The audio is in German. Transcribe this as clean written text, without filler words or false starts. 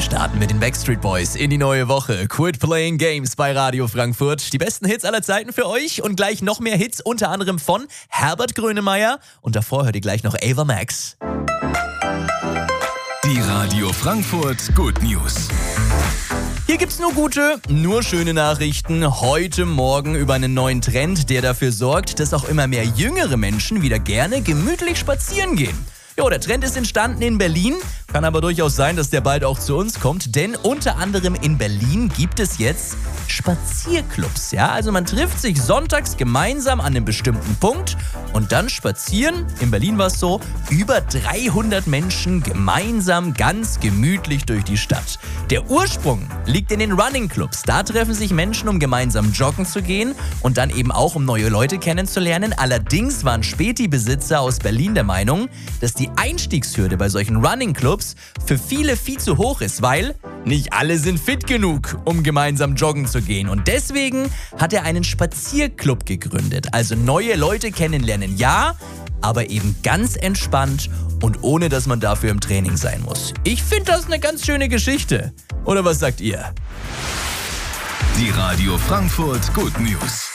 starten mit den Backstreet Boys in die neue Woche. Quit Playing Games bei Radio Frankfurt. Die besten Hits aller Zeiten für euch und gleich noch mehr Hits, unter anderem von Herbert Grönemeyer. Und davor hört ihr gleich noch Ava Max. Die Radio Frankfurt Good News. Hier gibt's nur gute, nur schöne Nachrichten. Heute Morgen über einen neuen Trend, der dafür sorgt, dass auch immer mehr jüngere Menschen wieder gerne gemütlich spazieren gehen. Jo, der Trend ist entstanden in Berlin, kann aber durchaus sein, dass der bald auch zu uns kommt, denn unter anderem in Berlin gibt es jetzt Spazierclubs. Ja, also man trifft sich sonntags gemeinsam an einem bestimmten Punkt und dann spazieren. In Berlin war es so, über 300 Menschen gemeinsam ganz gemütlich durch die Stadt. Der Ursprung liegt in den Running Clubs. Da treffen sich Menschen, um gemeinsam joggen zu gehen und dann eben auch, um neue Leute kennenzulernen. Allerdings waren Späti-Besitzer aus Berlin der Meinung, dass die Einstiegshürde bei solchen Running Clubs für viele viel zu hoch ist, weil nicht alle sind fit genug, um gemeinsam joggen zu gehen. Und deswegen hat er einen Spazierclub gegründet. Also neue Leute kennenlernen, ja, aber eben ganz entspannt und ohne, dass man dafür im Training sein muss. Ich finde das eine ganz schöne Geschichte. Oder was sagt ihr? Die Radio Frankfurt Good News.